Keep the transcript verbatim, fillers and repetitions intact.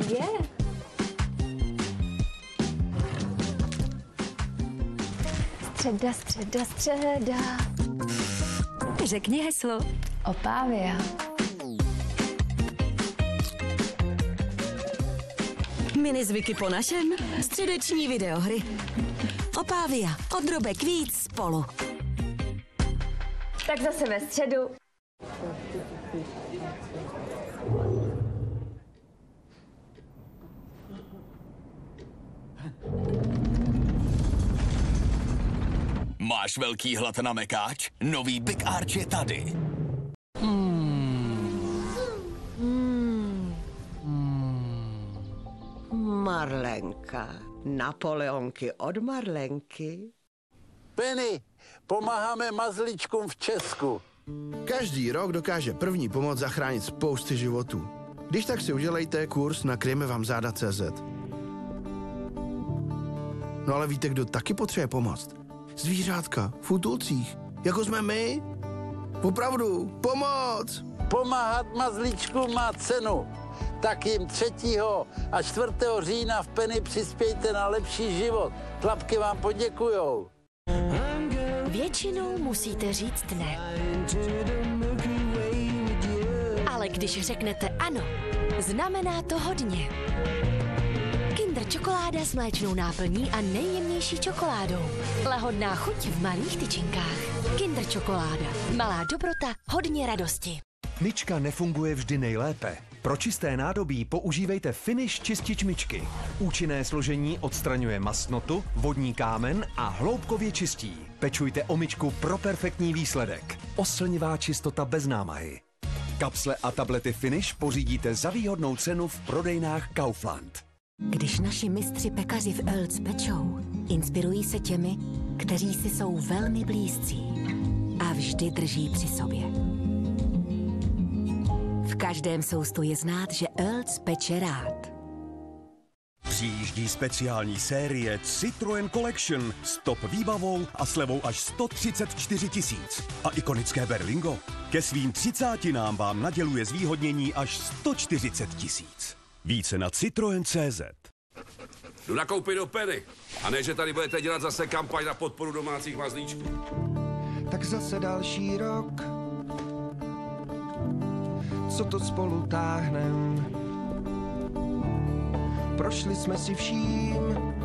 Je. Středa, středa, středa. Řekni heslo. Opávia. Minizvyky po našem. Středeční videohry. Opávia. Od drobek víc spolu. Tak zase ve středu. Máš velký hlad na mekáč? Nový Big Arch je tady. Marlenka. Napoleonky od Marlenky. Penny, pomáháme mazlíčkům v Česku. Každý rok dokáže první pomoc zachránit spousty životů. Když tak si udělejte kurz na kryjeme vám záda tečka cé zet. No ale víte, kdo taky potřebuje pomoct? Zvířátka v útulcích, jako jsme my. Opravdu, pomoc! Pomáhat mazlíčkům má cenu. Tak jim třetího a čtvrtého října v Penny přispějte na lepší život. Tlapky vám poděkujou. Většinou musíte říct ne. Ale když řeknete ano, znamená to hodně. Kinder čokoláda s mléčnou náplní a nejjemnější čokoládou. Lahodná chuť v malých tyčinkách. Kinder čokoláda. Malá dobrota, hodně radosti. Myčka nefunguje vždy nejlépe. Pro čisté nádobí používejte Finish čistič myčky. Účinné složení odstraňuje mastnotu, vodní kámen a hloubkově čistí. Pečujte o myčku pro perfektní výsledek. Oslnivá čistota bez námahy. Kapsle a tablety Finish pořídíte za výhodnou cenu v prodejnách Kaufland. Když naši mistři pekaři v Oelz pečou, inspirují se těmi, kteří si jsou velmi blízcí a vždy drží při sobě. V každém soustu je znát, že Oelz peče rád. Přijíždí speciální série Citroën Collection s top výbavou a slevou až sto třicet čtyři tisíc. A ikonické Berlingo ke svým třicátinám vám naděluje zvýhodnění až sto čtyřicet tisíc. Více na Citroën tečka cé zet. Jdu nakoupit do Penny. A ne, že tady budete dělat zase kampaň na podporu domácích mazlíčků. Tak zase další rok, co to spolu táhnem. Prošli jsme si vším,